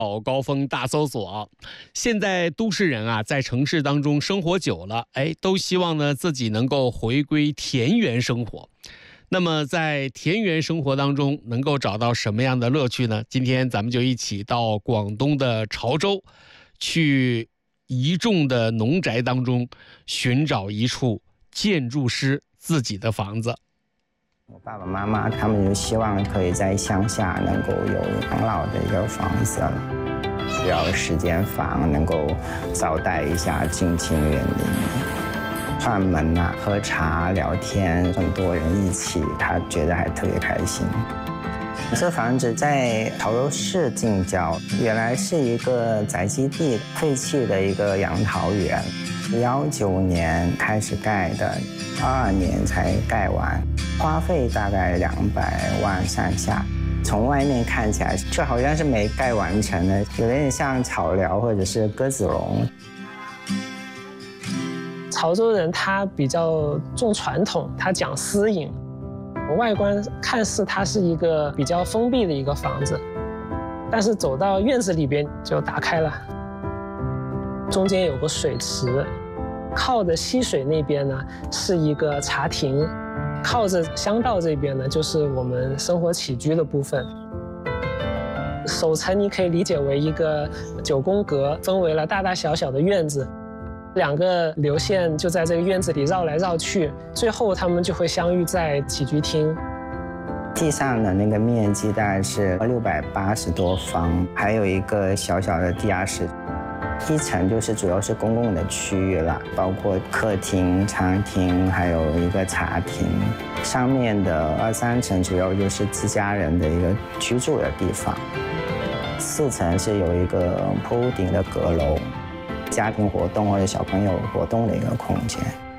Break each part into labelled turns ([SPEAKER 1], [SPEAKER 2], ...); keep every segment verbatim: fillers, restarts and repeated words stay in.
[SPEAKER 1] 早高峰大搜索，现在都市人啊，在城市当中生活久了，哎，都希望呢自己能够回归田园生活。那么在田园生活当中，能够找到什么样的乐趣呢？今天咱们就一起到广东的潮州，去一众的农宅当中寻找一处建筑师自己的房子。
[SPEAKER 2] 我爸爸妈妈他们就希望可以在乡下能够有养老的一个房子，要时间房，能够招待一下近亲远邻，串门啊、喝茶、聊天，很多人一起，他觉得还特别开心。这房子在潮州市近郊，原来是一个宅基地废弃的一个杨桃园，幺九年开始盖的，二二年才盖完，花费大概两百万上下。从外面看起来就好像是没盖完成的，有点像草寮或者是鸽子笼。
[SPEAKER 3] 潮州人他比较重传统，他讲私隐。外观看似它是一个比较封闭的一个房子，但是走到院子里边就打开了，中间有个水池，靠着溪水那边呢是一个茶亭，靠着乡道这边呢就是我们生活起居的部分。首层你可以理解为一个九宫格，分为了大大小小的院子，两个流线就在这个院子里绕来绕去，最后他们就会相遇在起居厅。
[SPEAKER 2] 地上的那个面积大概是六百八十多方，还有一个小小的地下室。一层就是主要是公共的区域了，包括客厅、餐厅，还有一个茶厅。上面的二三层主要就是自家人的一个居住的地方。四层是有一个铺顶的阁楼，家庭活动或者小朋友活动的一个空间。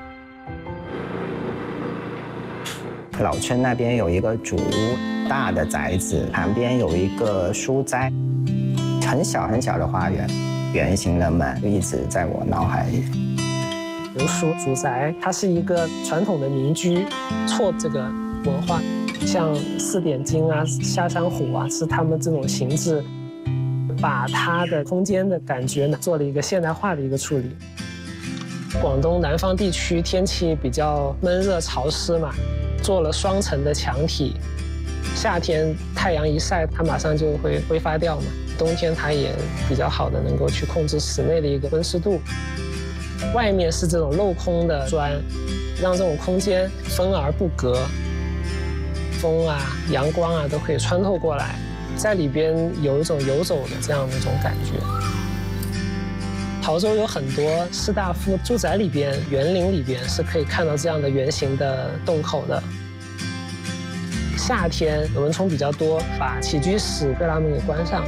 [SPEAKER 2] 老村那边有一个主屋，大的宅子，旁边有一个书斋，很小很小的花园，圆形的门一直在我脑海里。
[SPEAKER 3] 刘叔主宅，它是一个传统的民居，错这个文化，像四点金啊、下山虎啊，是他们这种形制。把它的空间的感觉呢做了一个现代化的一个处理。广东南方地区天气比较闷热潮湿嘛，做了双层的墙体，夏天太阳一晒它马上就会挥发掉嘛，冬天它也比较好的能够去控制室内的一个温湿度。外面是这种镂空的砖，让这种空间分而不隔，风啊阳光啊都可以穿透过来，在里边有一种游走的这样的一种感觉。潮州有很多士大夫住宅里边、园林里边是可以看到这样的圆形的洞口的。夏天蚊虫比较多，把起居室被它们给关上。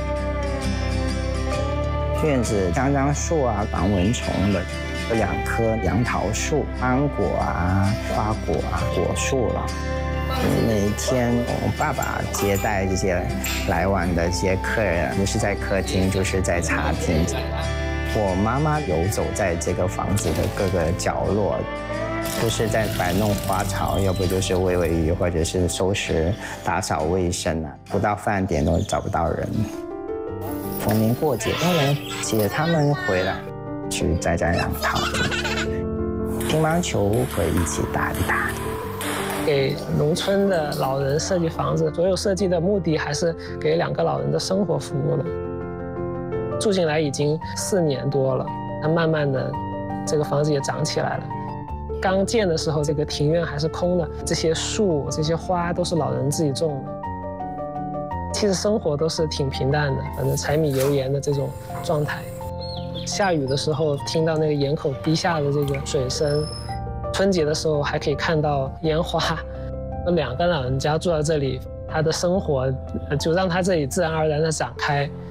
[SPEAKER 2] 院子香樟树啊，防蚊虫的，有两棵杨桃树、芒果啊、花果啊、果树了。每天我爸爸接待这些来往的这些客人，不是在客厅就是在茶厅。我妈妈游走在这个房子的各个角落，不是在摆弄花草，要不就是喂喂鱼，或者是收拾打扫卫生啊。不到饭点都找不到人。逢年过节都能接他们回来，去摘摘杨桃，乒乓球会一起打一打。
[SPEAKER 3] 给农村的老人设计房子，所有设计的目的还是给两个老人的生活服务的。住进来已经四年多了，那慢慢的，这个房子也长起来了。刚建的时候，这个庭院还是空的，这些树、这些花都是老人自己种的。其实生活都是挺平淡的，反正柴米油盐的这种状态。下雨的时候，听到那个檐口滴下的这个水声。春节的时候还可以看到烟花，两个老人家住在这里，他的生活就让他这里自然而然的展开。